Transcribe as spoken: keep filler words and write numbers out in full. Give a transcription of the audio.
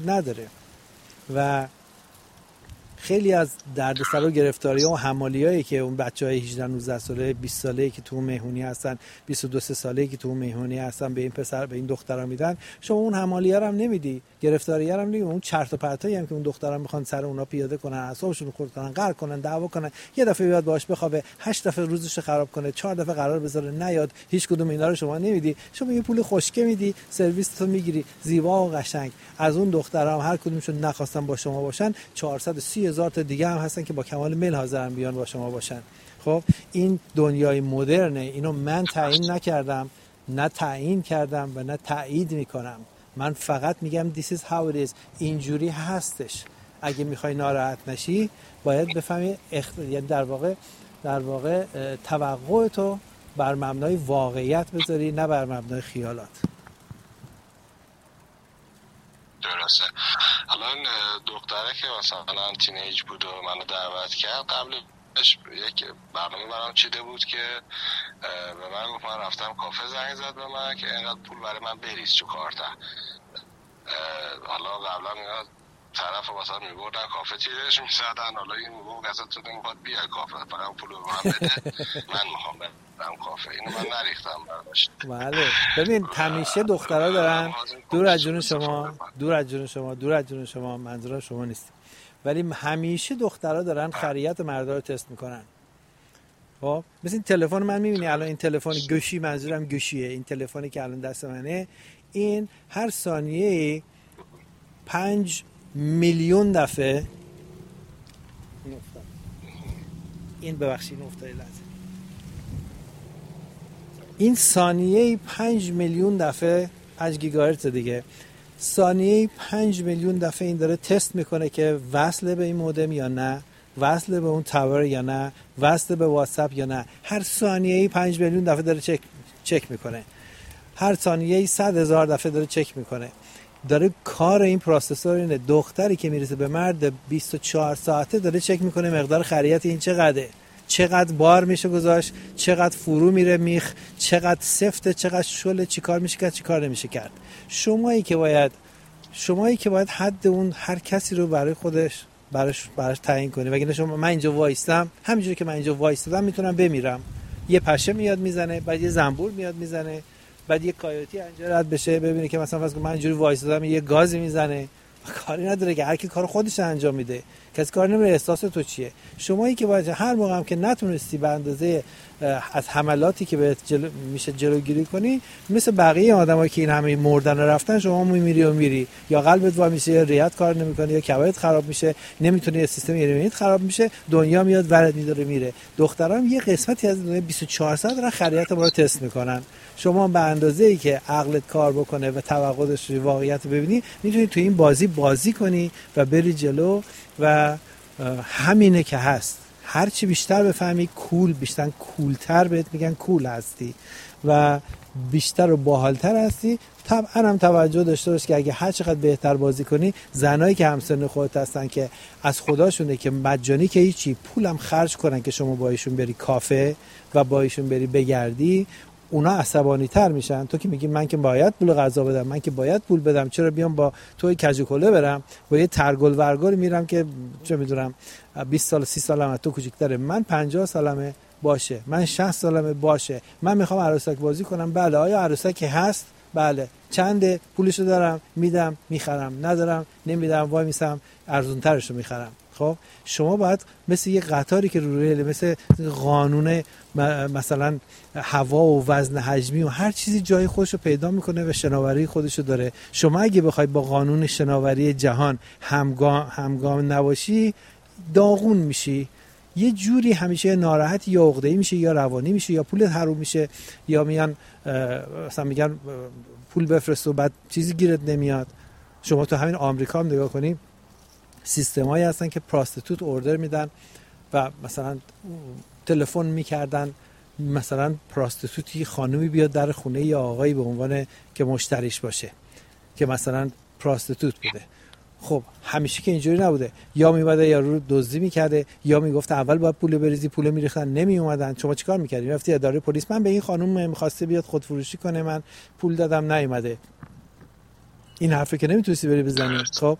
نداره و خیلی از دردسر و گرفتاری‌ها و حمالیایی که اون بچهای هجده نوزده ساله بیست ساله‌ای که تو مهمونی هستن، بیست و دو ساله‌ای که تو مهمونی هستن به این پسر به این دخترا میدن، شما اون حمالیه رو هم نمیدی، گرفتاریه رو هم نمیدی، اون چرت و پرتایی هم که اون دخترا میخوان سر اونا پیاده کنن، اعصابشون رو خورد کنن، قهر کنن، دعوا کنن، یه دفعه بیاد باهاش بخوابه، هشت دفعه روزش رو خراب کنه، چهار دفعه قرار بذاره نیاد، هیچ کدوم اینا رو شما نمیدی. شما یه پول خوشگه میدی، سرویس تو میگیری زیبا و قشنگ. از اون دخترا هم هر کدومشون نخواستن با شما باشن، چهارصد و سی هزار تا دیگه هم هستن که با کمال میل حاضرن بیان با شما باشن. خب این دنیای مدرنه، اینو من تعیین نکردم، نه تعیین کردم و نه تایید میکنم. من فقط میگم this is how it is. اینجوری هستش. اگه میخوای ناراحت نشی باید بفهمی اخت... یعنی در واقع در واقع توقع تو بر مبنای واقعیت بذاری، نه بر مبنای خیالات. درسته. الان دختره که مثلا تینیج بود و منو دعوت کرد، قبلش یک برنامه برام چیده بود که به من گفت، من رفتم کافه، زنگ زد به من که اینقدر پول برای من بریز تو کارتم. حالا قبلا اینا طرف رو مثلا میبردن کافه چیزش میزدن، حالا این موقع اصلا تو نمیخواد بیای کافه، فقط پول رو من بده، من میخوام برم کافه. اینو من نریختم براش. بله ببین همیشه دخترها دارن دور از جون شما دور از جون شما دور از جون شما منظورم شما نیست، ولی همیشه دخترها دارن خریت مردا رو تست میکنن. خب مثل این تلفن من میبینی الان، این تلفن گوشی، منظورم گوشیه، این تلفنی که الان دست منه، این هر ثانیه پنج میلیون دفعه این ببخشید افتاد لحظه این ثانیه پنج میلیون دفعه، پنج گیگاهرتز دیگه، ثانیه پنج میلیون دفعه این داره تست میکنه که وصل به این مودم یا نه، وصل به اون تاور یا نه، وصل به واتساپ یا نه. هر ثانیه پنج میلیون دفعه داره چک چک میکنه، هر ثانیه صد هزار دفعه داره چک میکنه. داره کار این پروسسور اینه. دختری که میرسه به مرد بیست و چهار ساعته داره چک میکنه مقدار خریت این چقدره، چقدر بار میشه گذاشت، چقدر فرو میره میخ، چقدر سفته، چقدر شله، چیکار میشه کرد، چیکار نمیشه کرد. شمایی که باید شمایی که باید حد اون هر کسی رو برای خودش براش براش تعیین کنی. وگرنه شما، من اینجا وایستم، همینجوری که من اینجا وایستادم میتونم بمیرم. یه پشه میاد میزنه، بعد یه زنبور میاد میزنه، بعد یه کایوتی اینجا رد بشه ببینه که مثلا فرض کن من اینجوری وایستادم یه گازی میزنه. کاری نداره که هر کی کار خودش انجام میده، کسی کار نمیره. احساس تو چیه؟ شمایی که باید هر موقع هم که نتونستی به اندازه از حملاتی که بهت جلو میشه جلوگیری کنی، مثل بقیه آدمایی که این همه مردن و رفتن، شما میمیری و میری، یا قلبت وا میشه، یا ریت کار نمیکنه، یا کبدت خراب میشه، نمیتونی سیستم ایمنیت خراب میشه، دنیا میاد ورد میداره میره. دخترام یه قسمتی از دنیا بیست و چهار ساعت دارن خریت ما رو تست میکنن. شما به اندازه‌ای که عقلت کار بکنه و توقعش رو واقعیت ببینی، میتونی تو این بازی بازی کنی و بری جلو. و همینه که هست. هر چی بیشتر بفهمی کول، بیشتر کولتر بهت میگن کول هستی و بیشتر و باحالتر هستی. طبعا هم توجه داشته باش که اگه هر چقدر بهتر بازی کنی، زنایی که همسن خودت هستن که از خداشونه که مجانی که هیچی، پولم خرج کنن که شما با ایشون بری کافه و با ایشون بری بگردی، اونا عصبانی تر میشن. تو که میگی من که باید پول غذا بدم، من که باید پول بدم، چرا بیام با توی کجوکله برم با یه ترگل ورگل میرم که چه میدونم بیست سال سی سالمه، تو کوچیک‌تره، من پنجاه سالمه باشه، من شصت سالمه باشه، من میخوام عروسک بازی کنم. بله، آیا عروسکی هست؟ بله. چنده؟ پولشو دارم میدم میخرم، ندارم نمیدم وای میسم ارزونترشو میخرم. خب شما باید مثل یه قطاری که رو ریل، مثل قانون مثلا هوا و وزن حجمی و هر چیزی جای خودشو پیدا میکنه و شناوری خودشو داره. شما اگه بخوای با قانون شناوری جهان همگام همگام نباشی، داغون میشی. یه جوری همیشه ناراحتی یا عقده‌ای میشه، یا روانی میشه، یا پولت حروم میشه، یا میان مثلا میگن پول بفرست و بعد چیزی گیرت نمیاد. شما تو همین آمریکا هم نگاه کنی، سیستمایی هستن که پراستیتوت اوردر میدن و مثلا تلفن میکردن مثلا پراستیتوتی خانومی بیاد در خونه یا آقایی به عنوان که مشتریش باشه که مثلا پراستیتوت بوده. خب همیشه که اینجوری نبوده، یا میومده یا رو دزدی میکرده، یا میگفت اول باید پول بریزی، پول میریختن نمی اومدن. شما چیکار میکردی؟ رفتی اداره پلیس، من به این خانم میخواسته بیاد خودفروشی کنه، من پول دادم نیومده. این حرفه که نمیتونستی بری بزنی. خب